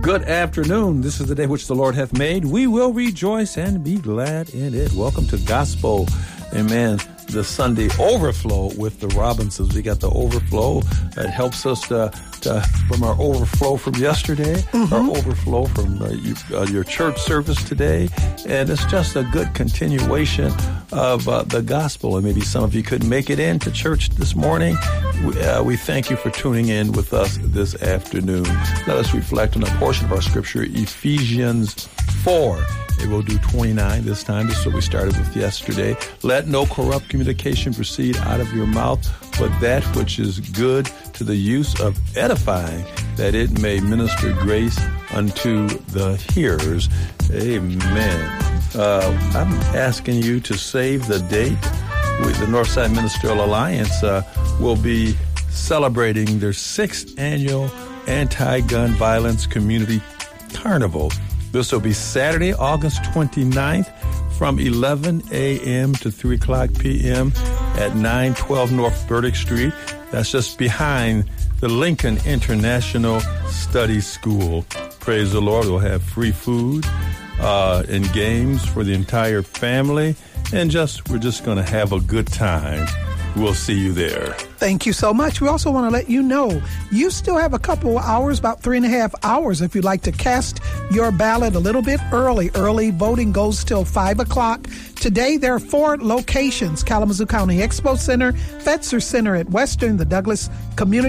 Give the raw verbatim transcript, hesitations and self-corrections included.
Good afternoon. This is the day which the Lord hath made. We will rejoice and be glad in it. Welcome to Gospel, amen, the Sunday overflow with the Robinsons. We got the overflow that helps us to, to, from our overflow from yesterday, mm-hmm. our overflow from uh, you, uh, your church service today. And it's just a good continuation of uh, the gospel. And maybe some of you couldn't make it into church this morning. We, uh, we thank you for tuning in with us this afternoon. Let us reflect on a portion of our scripture, Ephesians four. It will do twenty-nine this time. This is what we started with yesterday. Let no corrupt communication proceed out of your mouth, but that which is good to the use of edifying, that it may minister grace unto the hearers. Amen. Uh, I'm asking you to save the date. With the Northside Ministerial Alliance uh, will be celebrating their sixth annual Anti-Gun Violence Community Carnival. This will be Saturday, August twenty-ninth from eleven a.m. to three o'clock p.m. at nine twelve North Burdick Street. That's just behind the Lincoln International Study School. Praise the Lord. We'll have free food uh, and games for the entire family. And just we're just going to have a good time. We'll see you there. Thank you so much. We also want to let you know you still have a couple of hours, about three and a half hours, if you'd like to cast your ballot a little bit early. Early voting goes till five o'clock. Today, there are four locations: Kalamazoo County Expo Center, Fetzer Center at Western, the Douglas Community